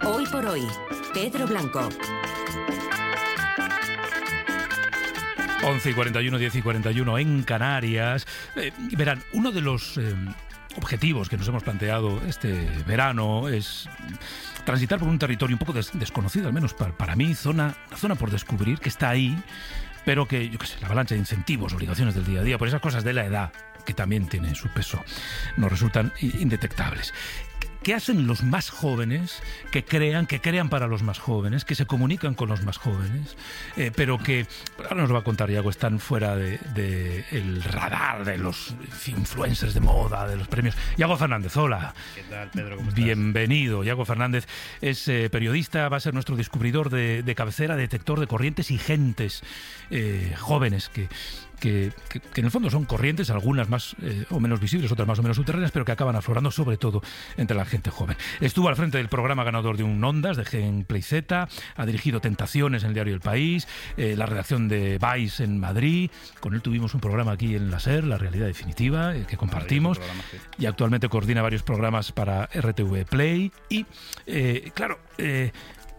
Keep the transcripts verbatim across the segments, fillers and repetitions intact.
Hoy por hoy, Pedro Blanco. once y cuarenta y uno, diez y cuarenta y uno en Canarias. Eh, verán, uno de los eh, objetivos que nos hemos planteado este verano es transitar por un territorio un poco des- desconocido, al menos para, para mí, zona, zona por descubrir, que está ahí, pero que, yo qué sé, la avalancha de incentivos, obligaciones del día a día, por esas cosas de la edad, que también tiene su peso, nos resultan indetectables. ¿Qué hacen los más jóvenes que crean, que crean para los más jóvenes, que se comunican con los más jóvenes, eh, pero que, ahora nos va a contar Iago, están fuera de, de el radar de los influencers de moda, de los premios? Iago Fernández, hola. ¿Qué tal, Pedro? ¿Cómo estás? Bienvenido. Iago Fernández es eh, periodista, va a ser nuestro descubridor de, de cabecera, detector de corrientes y gentes eh, jóvenes que... Que, que, que en el fondo son corrientes, algunas más eh, o menos visibles, otras más o menos subterráneas, pero que acaban aflorando sobre todo entre la gente joven. Estuvo al frente del programa ganador de un Ondas, de Gen Play Z, ha dirigido Tentaciones en el diario El País, eh, la redacción de Vice en Madrid, con él tuvimos un programa aquí en la SER, La Realidad Definitiva, eh, que compartimos, programa, sí. Y actualmente coordina varios programas para R T V Play y, eh, claro... Eh,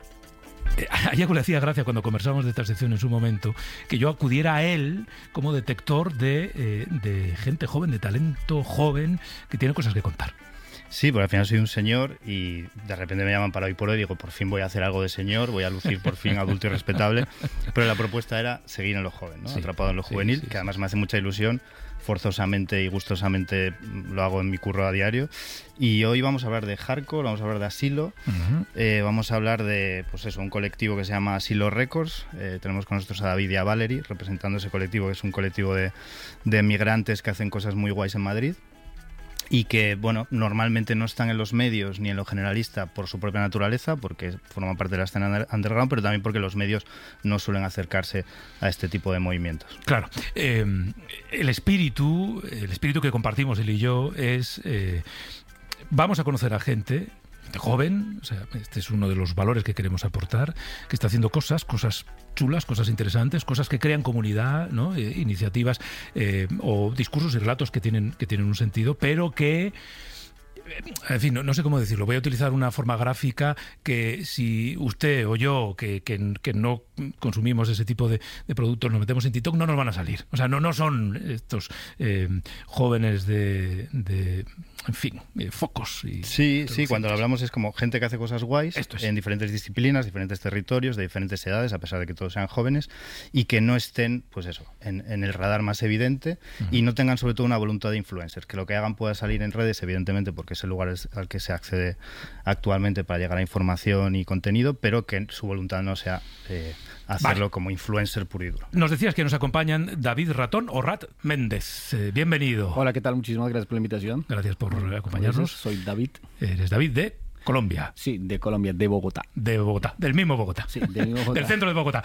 A Iago le hacía gracia cuando conversábamos de esta sección en su momento que yo acudiera a él como detector de, eh, de gente joven, de talento joven que tiene cosas que contar. Sí, porque al final soy un señor y de repente me llaman para Hoy por Hoy y digo, por fin voy a hacer algo de señor, voy a lucir por fin adulto y respetable, pero la propuesta era seguir en lo joven, ¿no? Sí, atrapado en lo sí, juvenil, sí, que además me hace mucha ilusión, forzosamente y gustosamente lo hago en mi curro a diario. Y hoy vamos a hablar de hardcore, vamos a hablar de asilo, uh-huh. eh, vamos a hablar de, pues eso, un colectivo que se llama Asilo Records. Eh, tenemos con nosotros a David y a Valerie representando ese colectivo, que es un colectivo de, de migrantes que hacen cosas muy guays en Madrid y que, bueno, normalmente no están en los medios ni en lo generalista por su propia naturaleza, porque forman parte de la escena underground, pero también porque los medios no suelen acercarse a este tipo de movimientos. Claro, eh, el espíritu, el espíritu que compartimos él y yo es, eh, vamos a conocer a gente joven, o sea, este es uno de los valores que queremos aportar, que está haciendo cosas, cosas chulas, cosas interesantes, cosas que crean comunidad, ¿no? Eh, iniciativas eh, o discursos y relatos que tienen, que tienen un sentido, pero que... En fin, no, no sé cómo decirlo. Voy a utilizar una forma gráfica que si usted o yo, que, que, que no consumimos ese tipo de, de productos, nos metemos en TikTok, no nos van a salir. O sea, no, no son estos eh, jóvenes de, de, en fin, eh, focos. Y sí, sí, cuando lo hablamos es como gente que hace cosas guays Esto es. en diferentes disciplinas, diferentes territorios, de diferentes edades, a pesar de que todos sean jóvenes, y que no estén, pues eso, en, en el radar más evidente, uh-huh. y no tengan sobre todo una voluntad de influencers, que lo que hagan pueda salir en redes, evidentemente, porque es el lugar al que se accede actualmente para llegar a información y contenido, pero que su voluntad no sea eh, hacerlo vale. como influencer puro y duro. Nos decías que nos acompañan David Ratón o Rat Méndez. Eh, bienvenido. Hola, ¿qué tal? Muchísimas gracias por la invitación. Gracias por acompañarnos. Soy David. Eres David de Colombia. Sí, de Colombia, de Bogotá. De Bogotá, del mismo Bogotá. Sí, del mismo Bogotá. Del centro de Bogotá.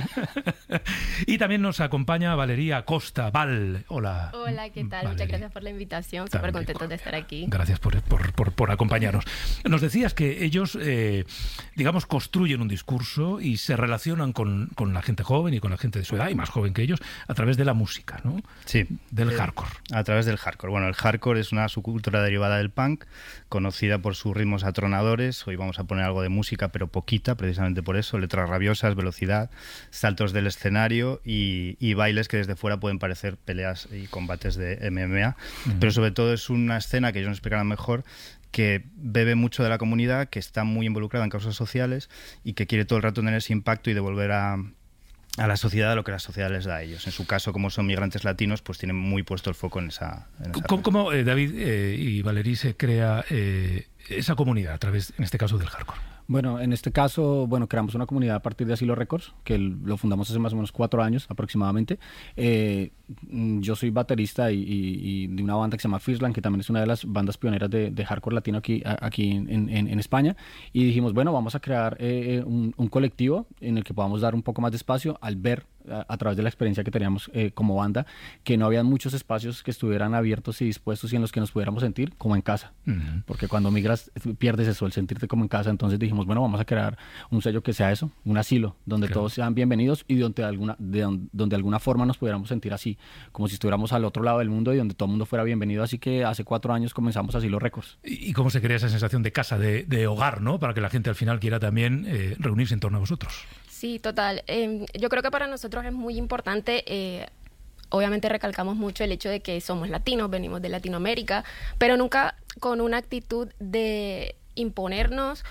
Y también nos acompaña Valeria Costa. Val, hola. Hola, ¿qué tal? Valeria. Muchas gracias por la invitación. Súper contentos de estar aquí. Gracias por, por, por, por acompañarnos. Nos decías que ellos, eh, digamos, construyen un discurso y se relacionan con, con la gente joven y con la gente de su edad y más joven que ellos a través de la música, ¿no? Sí. Del eh, hardcore. A través del hardcore. Bueno, el hardcore es una subcultura derivada del punk, conocida por sus ritmos atronadores. Hoy vamos a poner algo de música, pero poquita, precisamente por eso. Letras rabiosas, velocidad, saltos del escenario y, y bailes que desde fuera pueden parecer peleas y combates de M M A. Uh-huh. Pero sobre todo es una escena que ellos nos explicarán mejor, que bebe mucho de la comunidad, que está muy involucrada en causas sociales y que quiere todo el rato tener ese impacto y devolver a... a la sociedad lo que la sociedad les da a ellos. En su caso, como son migrantes latinos, pues tienen muy puesto el foco en esa... En esa ¿Cómo, cómo eh, David eh, y Valerie se crea eh, esa comunidad a través, en este caso, del hardcore? Bueno, en este caso, bueno, creamos una comunidad a partir de Asilo Records, que lo fundamos hace más o menos cuatro años aproximadamente. Eh, yo soy baterista y, y, y de una banda que se llama Fishland, que también es una de las bandas pioneras de, de hardcore latino aquí, aquí en, en, en España. Y dijimos, bueno, vamos a crear eh, un, un colectivo en el que podamos dar un poco más de espacio al ver a, a través de la experiencia que teníamos eh, como banda, que no había muchos espacios que estuvieran abiertos y dispuestos y en los que nos pudiéramos sentir como en casa. Uh-huh. Porque cuando migras pierdes eso, el sentirte como en casa. Entonces dijimos, bueno, vamos a crear un sello que sea eso, un asilo, donde claro. todos sean bienvenidos y donde, alguna, de, donde de alguna forma nos pudiéramos sentir así, como si estuviéramos al otro lado del mundo y donde todo el mundo fuera bienvenido. Así que hace cuatro años comenzamos Asilo Records. ¿Y, y cómo se crea esa sensación de casa, de, de hogar, ¿no? Para que la gente al final quiera también eh, reunirse en torno a vosotros. Sí, total. Eh, yo creo que para nosotros es muy importante... Eh, Obviamente recalcamos mucho el hecho de que somos latinos, venimos de Latinoamérica, pero nunca con una actitud de imponernos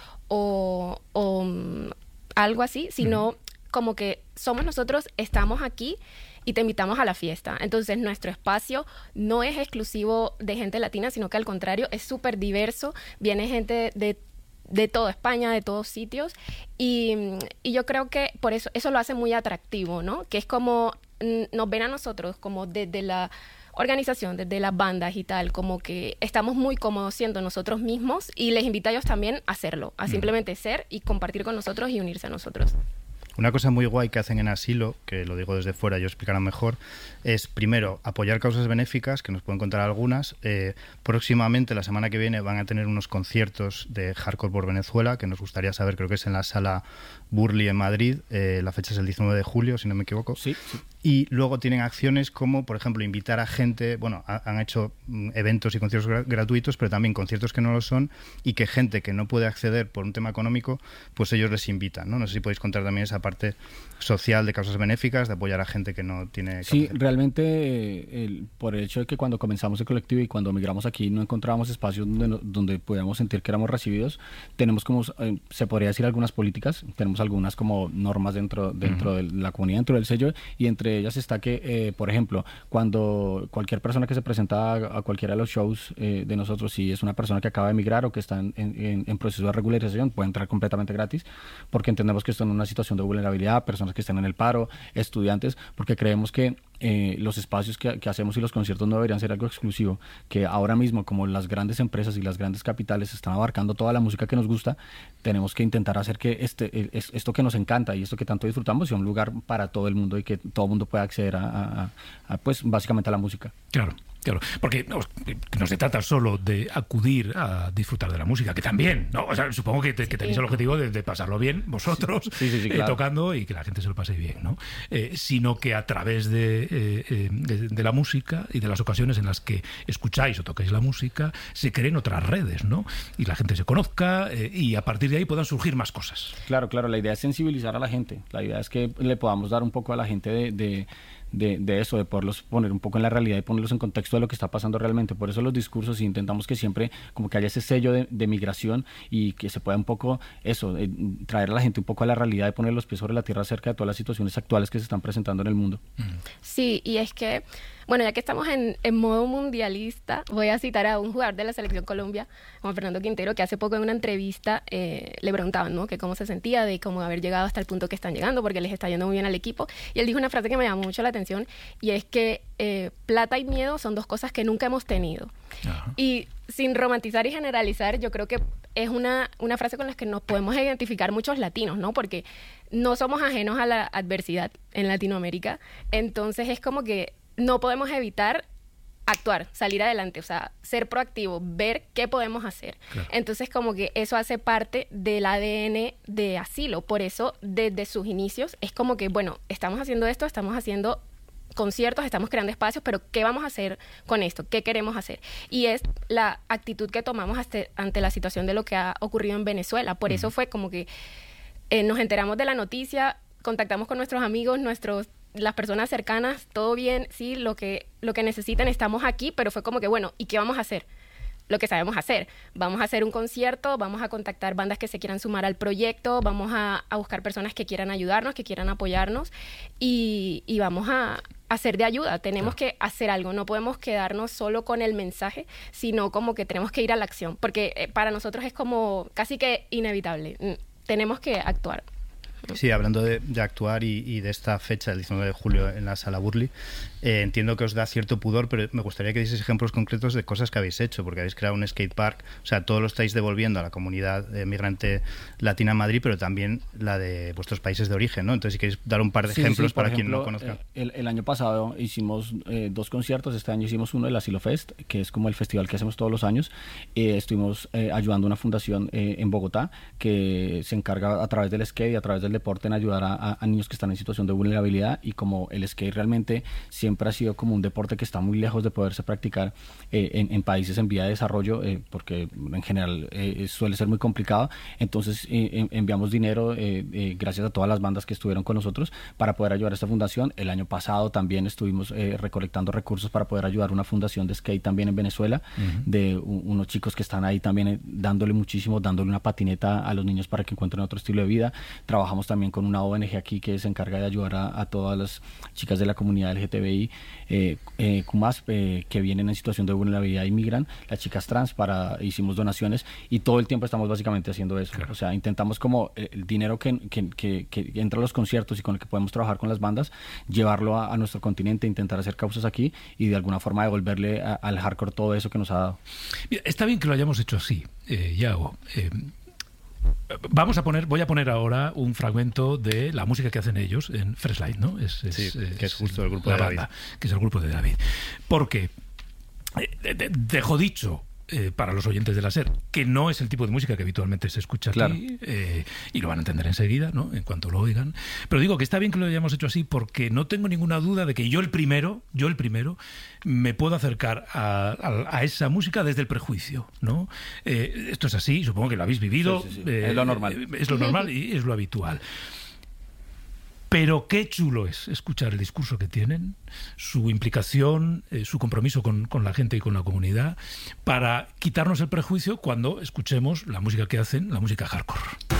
o, o um, algo así, sino uh-huh. como que somos nosotros, estamos aquí y te invitamos a la fiesta. Entonces nuestro espacio no es exclusivo de gente latina, sino que al contrario es súper diverso, viene gente de de toda España, de todos sitios, y, y yo creo que por eso eso lo hace muy atractivo, ¿no? Que es como nos ven a nosotros como desde la organización, desde las bandas y tal, como que estamos muy cómodos siendo nosotros mismos y les invito a ellos también a hacerlo, a simplemente ser y compartir con nosotros y unirse a nosotros. Una cosa muy guay que hacen en Asilo, que lo digo desde fuera, ellos explicarán mejor, es primero apoyar causas benéficas, que nos pueden contar algunas. Eh, próximamente, la semana que viene, van a tener unos conciertos de Hardcore por Venezuela, que nos gustaría saber, creo que es en la Sala Burley en Madrid. Eh, la fecha es el diecinueve de julio, si no me equivoco. Sí, sí. Y luego tienen acciones como, por ejemplo, invitar a gente, bueno, ha, han hecho mm, eventos y conciertos gra- gratuitos, pero también conciertos que no lo son, y que gente que no puede acceder por un tema económico, pues ellos les invitan, ¿no? No sé si podéis contar también esa parte social de causas benéficas, de apoyar a gente que no tiene capacidad. Sí, realmente eh, el, por el hecho de que cuando comenzamos el colectivo y cuando migramos aquí no encontrábamos espacios donde, no, donde pudiéramos sentir que éramos recibidos, tenemos como, eh, se podría decir algunas políticas, tenemos algunas como normas dentro, dentro uh-huh. de la comunidad, dentro del sello, y entre ellas está que, eh, por ejemplo, cuando cualquier persona que se presenta a, a cualquiera de los shows eh, de nosotros, si es una persona que acaba de emigrar o que está en, en, en proceso de regularización, puede entrar completamente gratis, porque entendemos que están en una situación de vulnerabilidad, personas que están en el paro, estudiantes, porque creemos que eh, los espacios que, que hacemos y los conciertos no deberían ser algo exclusivo, que ahora mismo, como las grandes empresas y las grandes capitales están abarcando toda la música que nos gusta, tenemos que intentar hacer que este, esto que nos encanta y esto que tanto disfrutamos sea un lugar para todo el mundo y que todo el mundo pueda acceder a, a, a pues básicamente a la música. Claro. Claro, porque no, no se trata solo de acudir a disfrutar de la música, que también, ¿no? O sea, supongo que, te, que tenéis el objetivo de, de pasarlo bien vosotros, sí, sí, sí, claro. eh, tocando y que la gente se lo pase bien, ¿no? Eh, sino que a través de, eh, eh, de, de la música y de las ocasiones en las que escucháis o tocáis la música, se creen otras redes, ¿no? Y la gente se conozca eh, y a partir de ahí puedan surgir más cosas. Claro, claro, la idea es sensibilizar a la gente, la idea es que le podamos dar un poco a la gente de... de De, de eso, de poderlos poner un poco en la realidad y ponerlos en contexto de lo que está pasando realmente. Por eso los discursos, y intentamos que siempre como que haya ese sello de, de migración y que se pueda un poco eso, eh, traer a la gente un poco a la realidad y poner los pies sobre la tierra acerca de todas las situaciones actuales que se están presentando en el mundo. Sí, y es que, bueno, ya que estamos en, en modo mundialista, voy a citar a un jugador de la Selección Colombia, Juan Fernando Quintero, que hace poco en una entrevista eh, le preguntaban, ¿no?, que cómo se sentía de cómo haber llegado hasta el punto que están llegando, porque les está yendo muy bien al equipo, y él dijo una frase que me llamó mucho la atención, y es que eh, plata y miedo son dos cosas que nunca hemos tenido. Ajá. Y sin romantizar y generalizar, yo creo que es una, una frase con la que nos podemos identificar muchos latinos, ¿no? Porque no somos ajenos a la adversidad en Latinoamérica, entonces es como que no podemos evitar actuar, salir adelante, o sea, ser proactivo, ver qué podemos hacer. Claro. Entonces, como que eso hace parte del A D N de Asilo. Por eso, desde sus inicios, es como que, bueno, estamos haciendo esto, estamos haciendo conciertos, estamos creando espacios, pero ¿qué vamos a hacer con esto? ¿Qué queremos hacer? Y es la actitud que tomamos hasta, ante la situación de lo que ha ocurrido en Venezuela. Por uh-huh. eso fue como que eh, nos enteramos de la noticia, contactamos con nuestros amigos, nuestros las personas cercanas, todo bien, sí, lo que, lo que necesitan, estamos aquí, pero fue como que, bueno, ¿y qué vamos a hacer? Lo que sabemos hacer. Vamos a hacer un concierto, vamos a contactar bandas que se quieran sumar al proyecto, vamos a, a buscar personas que quieran ayudarnos, que quieran apoyarnos y, y vamos a, a ser de ayuda. Tenemos claro. que hacer algo, no podemos quedarnos solo con el mensaje, sino como que tenemos que ir a la acción, porque eh, para nosotros es como casi que inevitable. Tenemos que actuar. Sí, hablando de, de actuar y, y de esta fecha, el diecinueve de julio en la Sala Burley, eh, entiendo que os da cierto pudor, pero me gustaría que dieseis ejemplos concretos de cosas que habéis hecho, porque habéis creado un skate park, o sea, todo lo estáis devolviendo a la comunidad eh, migrante latina en Madrid, pero también la de vuestros países de origen, ¿no? Entonces, si queréis dar un par de sí, ejemplos sí, para quien ejemplo, no conozca. El, el año pasado hicimos eh, dos conciertos, este año hicimos uno, el Asilo Fest, que es como el festival que hacemos todos los años. Eh, estuvimos eh, ayudando a una fundación eh, en Bogotá que se encarga a través del skate y a través del deporte en ayudar a, a, a niños que están en situación de vulnerabilidad, y como el skate realmente siempre ha sido como un deporte que está muy lejos de poderse practicar eh, en, en países en vía de desarrollo, eh, porque en general eh, suele ser muy complicado, entonces eh, enviamos dinero eh, eh, gracias a todas las bandas que estuvieron con nosotros para poder ayudar a esta fundación. El año pasado también estuvimos eh, recolectando recursos para poder ayudar a una fundación de skate también en Venezuela, uh-huh. de un, unos chicos que están ahí también eh, dándole muchísimo, dándole una patineta a los niños para que encuentren otro estilo de vida. Trabajamos también con una O N G aquí que se encarga de ayudar a, a todas las chicas de la comunidad L G T B I, eh, eh, Q más, eh, que vienen en situación de vulnerabilidad y migran, las chicas trans, para hicimos donaciones y todo el tiempo estamos básicamente haciendo eso. Claro. O sea, intentamos como el dinero que, que, que, que entra a los conciertos y con el que podemos trabajar con las bandas, llevarlo a, a nuestro continente, intentar hacer causas aquí y de alguna forma devolverle a, al hardcore todo eso que nos ha dado. Mira, está bien que lo hayamos hecho así, eh, Yago. Eh, Vamos a poner, voy a poner ahora un fragmento de la música que hacen ellos en Fresh Light, ¿no? Es, es, sí, es, que es justo el grupo de David. Banda, que es el grupo de David. Porque, eh, de, dejo dicho, eh, para los oyentes de la SER, que no es el tipo de música que habitualmente se escucha claro. aquí, eh, y lo van a entender enseguida, ¿no? En cuanto lo oigan. Pero digo que está bien que lo hayamos hecho así porque no tengo ninguna duda de que yo el primero, yo el primero, me puedo acercar a, a, a esa música desde el prejuicio, ¿no? Eh, esto es así, supongo que lo habéis vivido. Sí, sí, sí. Eh, es lo normal. Es lo normal y es lo habitual. Pero qué chulo es escuchar el discurso que tienen, su implicación, eh, su compromiso con, con la gente y con la comunidad, para quitarnos el prejuicio cuando escuchemos la música que hacen, la música hardcore.